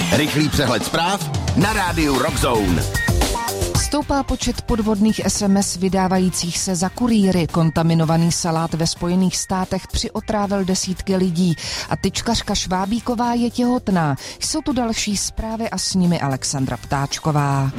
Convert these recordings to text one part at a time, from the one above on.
Rychlý přehled zpráv na rádiu Rockzone. Stoupá počet podvodných SMS vydávajících se za kurýry. Kontaminovaný salát ve Spojených státech přiotrávil desítky lidí. A tyčkařka Švábíková je těhotná. Jsou tu další zprávy a s nimi Alexandra Ptáčková.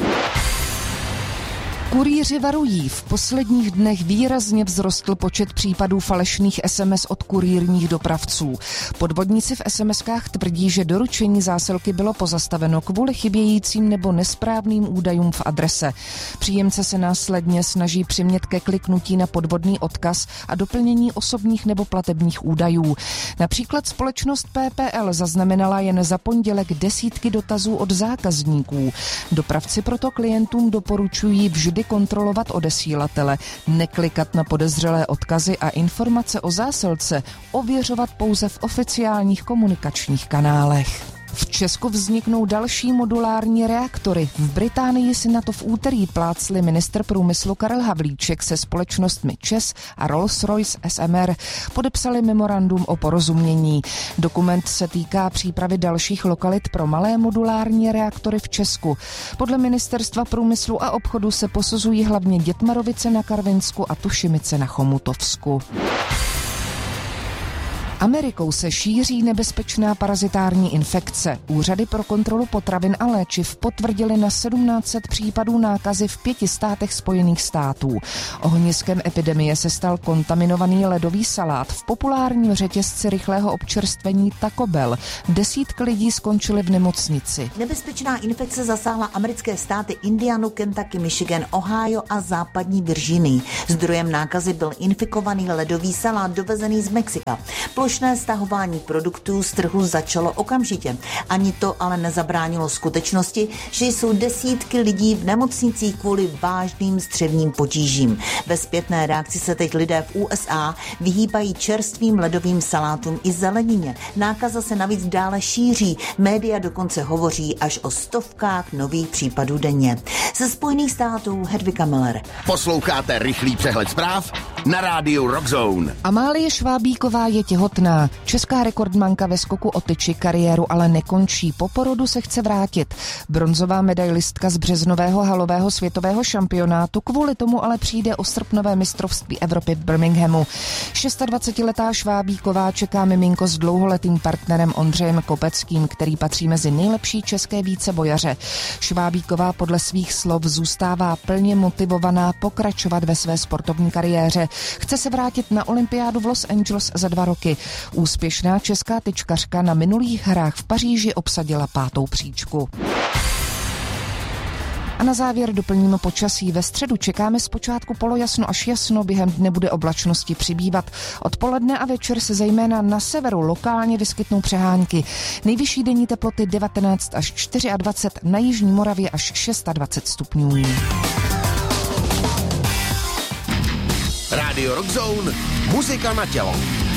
Kurýři varují. V posledních dnech výrazně vzrostl počet případů falešných SMS od kurýrních dopravců. Podvodníci v SMSkách tvrdí, že doručení zásilky bylo pozastaveno kvůli chybějícím nebo nesprávným údajům v adrese. Příjemce se následně snaží přimět ke kliknutí na podvodný odkaz a doplnění osobních nebo platebních údajů. Například společnost PPL zaznamenala jen za pondělek desítky dotazů od zákazníků. Dopravci proto klientům doporučují vždy kontrolovat odesílatele, neklikat na podezřelé odkazy a informace o zásilce ověřovat pouze v oficiálních komunikačních kanálech. V Česku vzniknou další modulární reaktory. V Británii si na to v úterý plácli ministr průmyslu Karel Havlíček se společnostmi ČEZ a Rolls-Royce SMR. Podepsali memorandum o porozumění. Dokument se týká přípravy dalších lokalit pro malé modulární reaktory v Česku. Podle ministerstva průmyslu a obchodu se posuzují hlavně Dětmarovice na Karvinsku a Tušimice na Chomutovsku. Amerikou se šíří nebezpečná parazitární infekce. Úřady pro kontrolu potravin a léčiv potvrdily na 1700 případů nákazy v 5 státech Spojených států. Ohniskem epidemie se stal kontaminovaný ledový salát v populárním řetězci rychlého občerstvení Taco Bell. Desítky lidí skončily v nemocnici. Nebezpečná infekce zasáhla americké státy Indianu, Kentucky, Michigan, Ohio a západní Virginii. Zdrojem nákazy byl infikovaný ledový salát dovezený z Mexika. Plošné stahování produktů z trhu začalo okamžitě. Ani to ale nezabránilo skutečnosti, že jsou desítky lidí v nemocnicích kvůli vážným střevním potížím. Ve zpětné reakci se teď lidé v USA vyhýbají čerstvým ledovým salátům i zelenině. Nákaza se navíc dále šíří. Média dokonce hovoří až o stovkách nových případů denně. Ze Spojených států Hedvika Miller. Posloucháte rychlý přehled zpráv na rádiu Rockzone. Amálie Švábíková je těhotná. Česká rekordmanka ve skoku o tyči kariéru ale nekončí. Po porodu se chce vrátit. Bronzová medailistka z březnového halového světového šampionátu kvůli tomu ale přijde o srpnové mistrovství Evropy v Birminghamu. 26letá Švábíková čeká miminko s dlouholetým partnerem Ondřejem Kopeckým, který patří mezi nejlepší české vícebojaře. Švábíková podle svých slov zůstává plně motivovaná pokračovat ve své sportovní kariéře. Chce se vrátit na olympiádu v Los Angeles za 2 roky. Úspěšná česká tyčkařka na minulých hrách v Paříži obsadila 5. příčku. A na závěr doplníme počasí. Ve středu čekáme zpočátku polojasno až jasno, během dne bude oblačnosti přibývat. Odpoledne a večer se zejména na severu lokálně vyskytnou přehánky. Nejvyšší denní teploty 19 až 24, na jižní Moravě až 26 stupňů. Rádio Rockzone, muzika na tělo.